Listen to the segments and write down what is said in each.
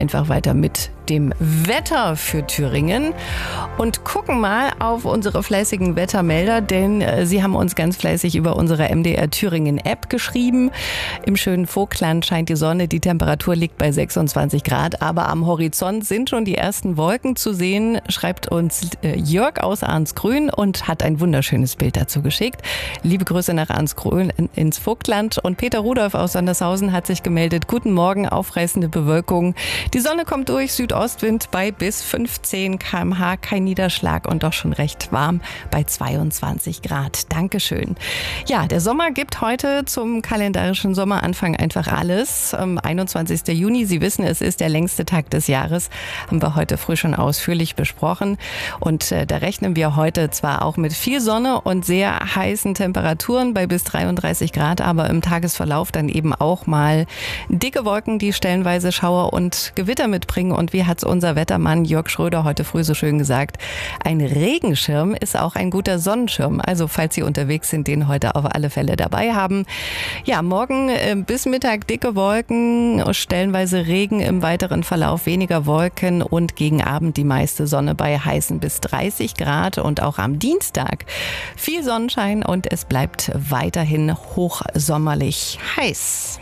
einfach weiter mit dem Wetter für Thüringen und gucken mal auf unsere fleißigen Wettermelder, denn sie haben uns ganz fleißig über unsere MDR Thüringen App geschrieben. Im schönen Vogtland scheint die Sonne, die Temperatur liegt bei 26 Grad, aber am Horizont sind schon die ersten Wolken zu sehen, schreibt uns Jörg aus Arnsgrün und hat ein wunderschönes Bild dazu geschickt. Liebe Grüße nach Arnsgrün ins Vogtland, und Peter Rudolf aus Sondershausen hat sich gemeldet. Guten Morgen, aufreißende Bewölkung. Die Sonne kommt durch, Südostwind bei bis 15 km/h, kein Niederschlag und doch schon recht warm bei 22 Grad. Dankeschön. Ja, der Sommer gibt heute zum kalendarischen Sommeranfang einfach alles. 21. Juni, Sie wissen, es ist der längste Tag des Jahres, haben wir heute früh schon ausführlich besprochen. Und da rechnen wir heute zwar auch mit viel Sonne und sehr heißen Temperaturen bei bis 33 Grad, aber im Tagesverlauf dann eben auch mal dicke Wolken, die stellenweise Schauer und Gewitter mitbringen. Und wie hat's unser Wettermann Jörg Schröder heute früh so schön gesagt, ein Regenschirm ist auch ein guter Sonnenschirm. Also falls Sie unterwegs sind, den heute auf alle Fälle dabei haben. Ja, morgen bis Mittag dicke Wolken, stellenweise Regen, im weiteren Verlauf weniger Wolken und gegen Abend die meiste Sonne bei heißen bis 30 Grad. Und auch am Dienstag viel Sonnenschein und es bleibt weiterhin hochsommerlich heiß.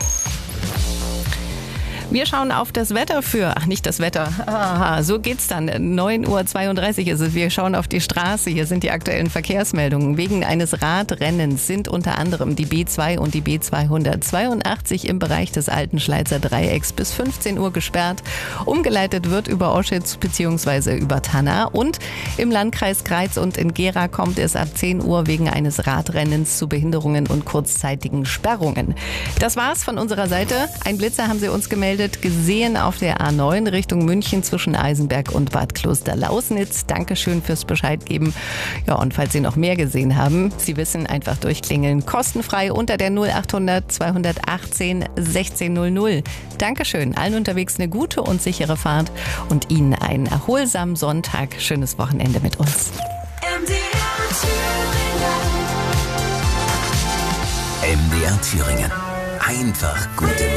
Wir schauen auf das Wetter nicht das Wetter, so geht's dann. 9:32 Uhr ist es. Wir schauen auf die Straße. Hier sind die aktuellen Verkehrsmeldungen. Wegen eines Radrennens sind unter anderem die B2 und die B282 im Bereich des alten Schleizer Dreiecks bis 15 Uhr gesperrt. Umgeleitet wird über Oschitz bzw. über Tanna. Und im Landkreis Greiz und in Gera kommt es ab 10 Uhr wegen eines Radrennens zu Behinderungen und kurzzeitigen Sperrungen. Das war's von unserer Seite. Ein Blitzer haben Sie uns gemeldet. Gesehen auf der A9 Richtung München zwischen Eisenberg und Bad Klosterlausnitz. Dankeschön fürs Bescheid geben. Ja, und falls Sie noch mehr gesehen haben, Sie wissen, einfach durchklingeln. Kostenfrei unter der 0800 218 1600. Dankeschön. Allen unterwegs eine gute und sichere Fahrt und Ihnen einen erholsamen Sonntag. Schönes Wochenende mit uns. MDR Thüringen. Einfach gute